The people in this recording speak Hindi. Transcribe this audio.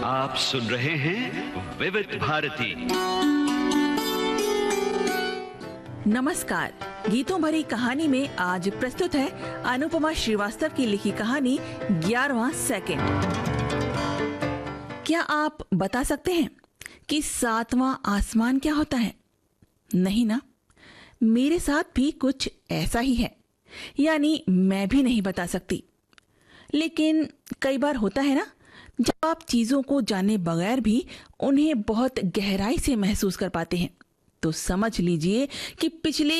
आप सुन रहे हैं विविध भारती। नमस्कार। गीतों भरी कहानी में आज प्रस्तुत है अनुपमा श्रीवास्तव की लिखी कहानी 11वां सेकंड। क्या आप बता सकते हैं कि 7वां आसमान क्या होता है? नहीं ना? मेरे साथ भी कुछ ऐसा ही है, यानी मैं भी नहीं बता सकती। लेकिन कई बार होता है ना, जब आप चीजों को जाने बगैर भी उन्हें बहुत गहराई से महसूस कर पाते हैं, तो समझ लीजिए कि पिछले